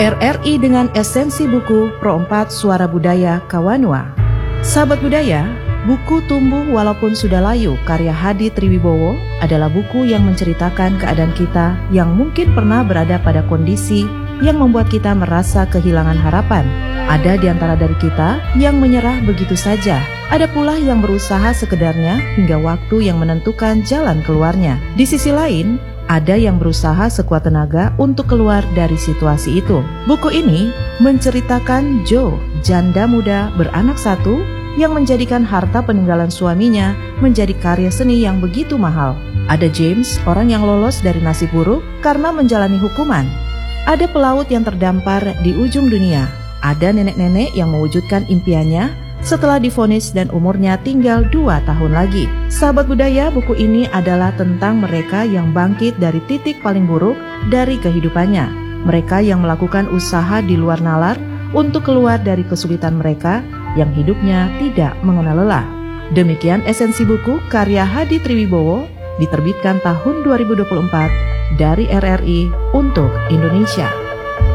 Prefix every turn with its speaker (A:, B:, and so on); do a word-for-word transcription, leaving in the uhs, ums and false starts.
A: R R I dengan esensi buku Pro empat Suara Budaya Kawanua. Sahabat budaya, buku Tumbuh Walaupun Sudah Layu karya Hadi Triwibowo adalah buku yang menceritakan keadaan kita yang mungkin pernah berada pada kondisi yang membuat kita merasa kehilangan harapan. Ada di antara dari kita yang menyerah begitu saja. Ada pula yang berusaha sekedarnya hingga waktu yang menentukan jalan keluarnya. Di sisi lain, ada yang berusaha sekuat tenaga untuk keluar dari situasi itu. Buku ini menceritakan Joe, janda muda beranak satu yang menjadikan harta peninggalan suaminya menjadi karya seni yang begitu mahal. Ada James, orang yang lolos dari nasib buruk karena menjalani hukuman. Ada pelaut yang terdampar di ujung dunia. Ada nenek-nenek yang mewujudkan impiannya setelah divonis dan umurnya tinggal dua tahun lagi. Sahabat budaya, buku ini adalah tentang mereka yang bangkit dari titik paling buruk dari kehidupannya. Mereka yang melakukan usaha di luar nalar untuk keluar dari kesulitan mereka yang hidupnya tidak mengenal lelah. Demikian esensi buku karya Hadi Triwibowo, diterbitkan tahun dua ribu dua puluh empat dari R R I untuk Indonesia.